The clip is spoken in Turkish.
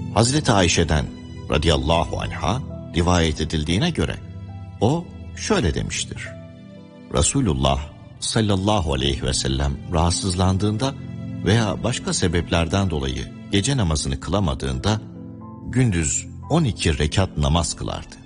Hazreti Ayşe'den radıyallahu anha rivayet edildiğine göre o şöyle demiştir: Resulullah sallallahu aleyhi ve sellem rahatsızlandığında veya başka sebeplerden dolayı gece namazını kılamadığında gündüz 12 rekat namaz kılardı.